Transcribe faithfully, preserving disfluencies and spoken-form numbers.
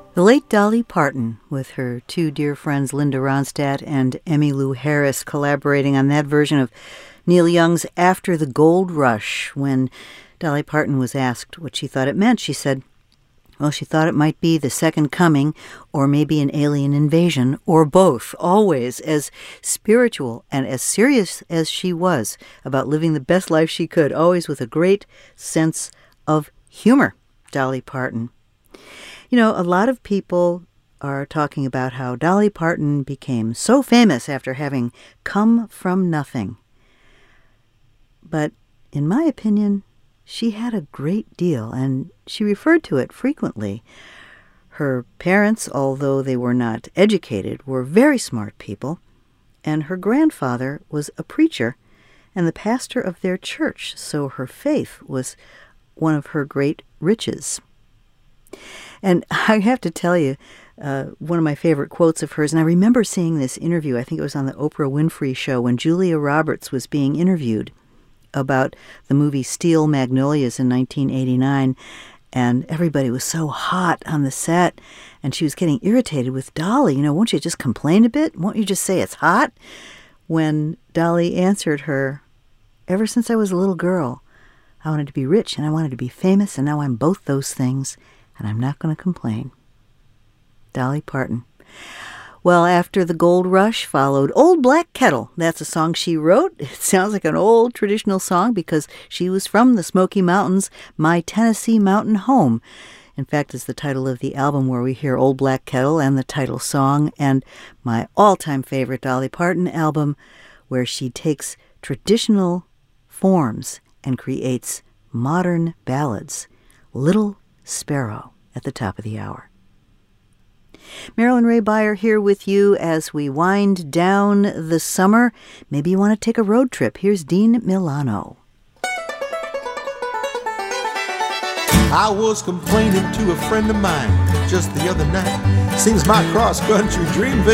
The late Dolly Parton, with her two dear friends Linda Ronstadt and Emmylou Harris, collaborating on that version of Neil Young's After the Gold Rush. When Dolly Parton was asked what she thought it meant, she said, well, she thought it might be the second coming, or maybe an alien invasion, or both, always as spiritual and as serious as she was about living the best life she could, always with a great sense of humor. Dolly Parton. You know, a lot of people are talking about how Dolly Parton became so famous after having come from nothing. But in my opinion, she had a great deal, and she referred to it frequently. Her parents, although they were not educated, were very smart people, and her grandfather was a preacher and the pastor of their church, so her faith was one of her great riches. And I have to tell you, uh, one of my favorite quotes of hers, and I remember seeing this interview, I think it was on the Oprah Winfrey Show, when Julia Roberts was being interviewed about the movie Steel Magnolias in nineteen eighty-nine, and everybody was so hot on the set, and she was getting irritated with Dolly. You know, won't you just complain a bit? Won't you just say it's hot? When Dolly answered her, ever since I was a little girl, I wanted to be rich and I wanted to be famous, and now I'm both those things, and I'm not going to complain. Dolly Parton. Well, after the gold rush followed Old Black Kettle. That's a song she wrote. It sounds like an old traditional song because she was from the Smoky Mountains, My Tennessee Mountain Home. In fact, it's the title of the album where we hear Old Black Kettle and the title song, and my all-time favorite Dolly Parton album where she takes traditional forms and creates modern ballads. Little Sparrow at the top of the hour. Marilyn Ray Beyer here with you as we wind down the summer. Maybe you want to take a road trip. Here's Dean Milano. I was complaining to a friend of mine just the other night. Seems my cross-country dream